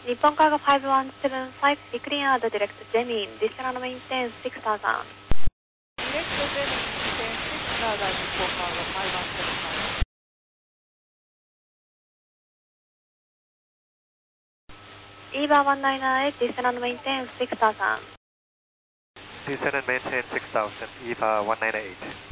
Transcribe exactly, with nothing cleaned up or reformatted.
日本カーゴファイブワンセブンファイブ、be clear the direct Jenny, descend and maintain six thousand. Direct Jenny, maintain six thousand, Nippon Cargo five one seven five. EVA one nine nine eight, descend and maintain six thousand. Descend and maintain six thousand, EVA one nine eight.